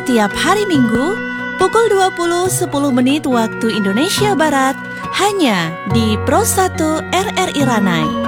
setiap hari Minggu pukul 20.10 waktu Indonesia Barat hanya di Pro 1 RRI Ranai.